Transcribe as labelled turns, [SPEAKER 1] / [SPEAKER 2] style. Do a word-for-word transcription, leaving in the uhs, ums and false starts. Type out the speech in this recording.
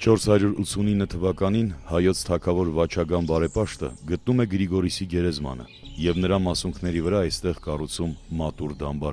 [SPEAKER 1] չորս հարյուր ութսունինը թվականին հայոց թագավոր Վաչագան բարեպաշտը գտնում է Գրիգորիսի գերեզմանը եւ նրա մասունքների վրա այստեղ կառուցում մատուռ դամբար